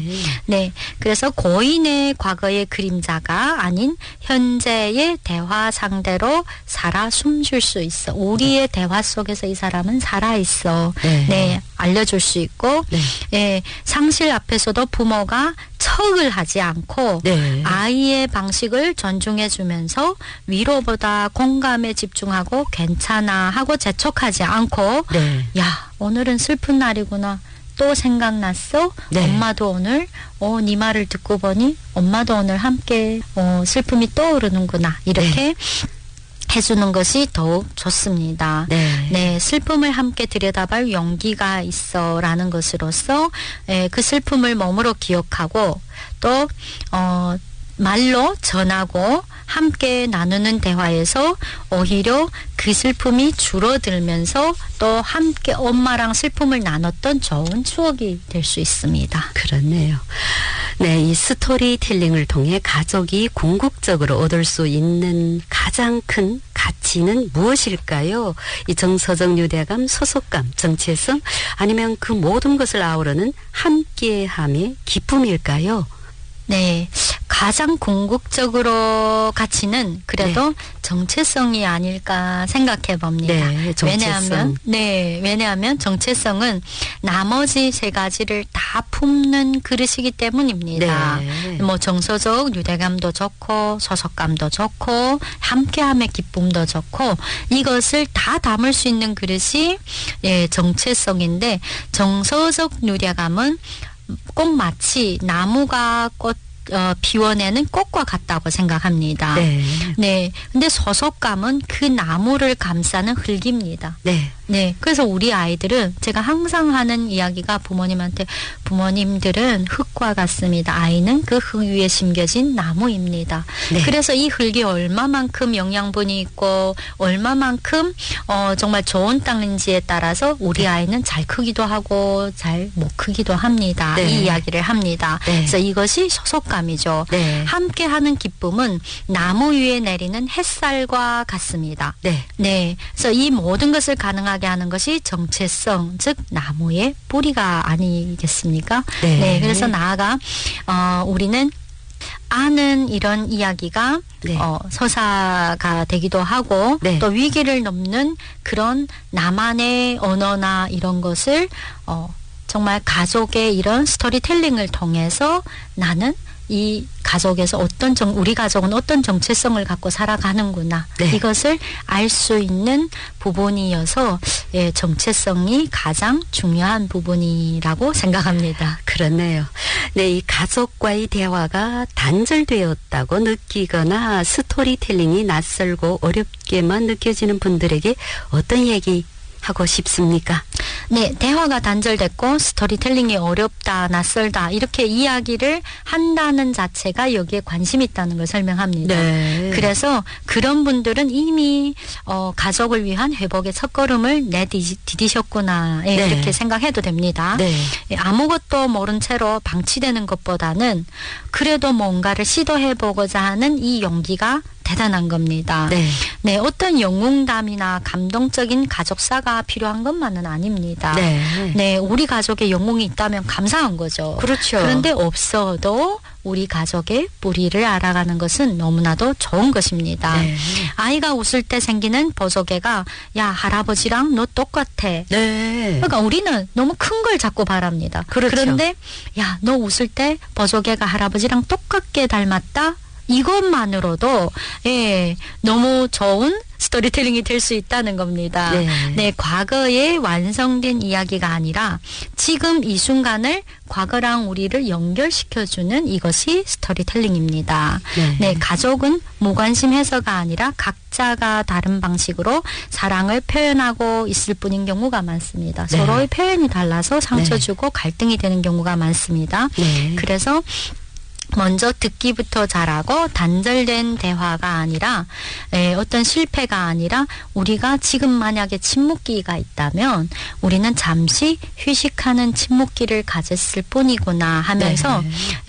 네. 그래서 고인의 과거의 그림자가 아닌 현재의 대화 상대로 살아 숨쉴 수 있어. 우리의 대화 속에서 이 사람은 살아있어. 네. 알려줄 수 있고, 예, 상실 앞에서도 부모가 척을 하지 않고 아이의 방식을 존중해주면서 위로보다 공감에 집중하고 괜찮아 하고 재촉하지 않고 야, 오늘은 슬픈 날이구나. 또 생각났어? 엄마도 오늘 네 말을 듣고 보니 엄마도 오늘 함께 슬픔이 떠오르는구나. 이렇게 해주는 것이 더욱 좋습니다. 네, 슬픔을 함께 들여다볼 용기가 있어라는 것으로서 그 슬픔을 몸으로 기억하고 또 말로 전하고 함께 나누는 대화에서 오히려 그 슬픔이 줄어들면서 또 함께 엄마랑 슬픔을 나눴던 좋은 추억이 될 수 있습니다. 그렇네요. 네, 이 스토리텔링을 통해 가족이 궁극적으로 얻을 수 있는 가장 큰 가치는 무엇일까요? 이 정서적 유대감, 소속감, 정체성 아니면 그 모든 것을 아우르는 함께함의 기쁨일까요? 네, 가장 궁극적으로 가치는 그래도 정체성이 아닐까 생각해 봅니다. 정체성. 왜냐하면 정체성은 나머지 세 가지를 다 품는 그릇이기 때문입니다. 뭐 정서적 유대감도 좋고 소속감도 좋고 함께함의 기쁨도 좋고 이것을 다 담을 수 있는 그릇이 정체성인데 정서적 유대감은 꼭 마치 나무가 피워내는 꽃과 같다고 생각합니다. 네. 근데 소속감은 그 나무를 감싸는 흙입니다. 네. 그래서 우리 아이들은 제가 항상 하는 이야기가 부모님들은 흙과 같습니다. 아이는 그 흙 위에 심겨진 나무입니다. 그래서 이 흙이 얼마만큼 영양분이 있고 얼마만큼 정말 좋은 땅인지에 따라서 우리 아이는 잘 크기도 하고 잘 못 크기도 합니다. 이 이야기를 합니다. 그래서 이것이 소속감이죠. 함께하는 기쁨은 나무 위에 내리는 햇살과 같습니다. 네. 그래서 이 모든 것을 가능하게 하는 것이 정체성, 즉 나무의 뿌리가 아니겠습니까? 그래서 나아가 우리는 아는 이런 이야기가 서사가 되기도 하고 또 위기를 넘는 그런 나만의 언어나 이런 것을 정말 가족의 이런 스토리텔링을 통해서 나는 이 가족에서 우리 가족은 어떤 정체성을 갖고 살아가는구나. 이것을 알 수 있는 부분이어서 정체성이 가장 중요한 부분이라고 생각합니다. 그렇네요. 네, 이 가족과의 대화가 단절되었다고 느끼거나 스토리텔링이 낯설고 어렵게만 느껴지는 분들에게 어떤 얘기 하고 싶습니까? 네, 대화가 단절됐고 스토리텔링이 어렵다, 낯설다 이렇게 이야기를 한다는 자체가 여기에 관심이 있다는 걸 설명합니다. 그래서 그런 분들은 이미 가족을 위한 회복의 첫걸음을 내디디셨구나 이렇게 생각해도 됩니다. 아무것도 모른 채로 방치되는 것보다는 그래도 뭔가를 시도해보고자 하는 이 용기가 대단한 겁니다. 네, 어떤 영웅담이나 감동적인 가족사가 필요한 것만은 아닙니다. 네, 우리 가족에 영웅이 있다면 감사한 거죠. 그렇죠. 그런데 없어도 우리 가족의 뿌리를 알아가는 것은 너무나도 좋은 것입니다. 아이가 웃을 때 생기는 보조개가 야, 할아버지랑 너 똑같아. 그러니까 우리는 너무 큰 걸 자꾸 바랍니다. 그런데 야, 너 웃을 때 보조개가 할아버지랑 똑같게 닮았다? 이것만으로도 너무 좋은 스토리텔링이 될 수 있다는 겁니다. 네, 과거에 완성된 이야기가 아니라 지금 이 순간을 과거랑 우리를 연결시켜주는 이것이 스토리텔링입니다. 네, 가족은 무관심해서가 아니라 각자가 다른 방식으로 사랑을 표현하고 있을 뿐인 경우가 많습니다. 서로의 표현이 달라서 상처 주고 갈등이 되는 경우가 많습니다. 그래서 먼저 듣기부터 잘하고 단절된 대화가 아니라 어떤 실패가 아니라 우리가 지금 만약에 침묵기가 있다면 우리는 잠시 휴식하는 침묵기를 가졌을 뿐이구나 하면서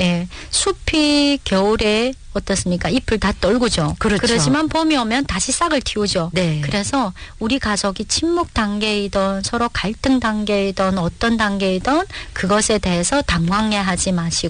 숲이 겨울에 어떻습니까? 잎을 다 떨구죠. 그렇지만 봄이 오면 다시 싹을 틔우죠. 그래서 우리 가족이 침묵 단계이든 서로 갈등 단계이든 어떤 단계이든 그것에 대해서 당황해하지 마시고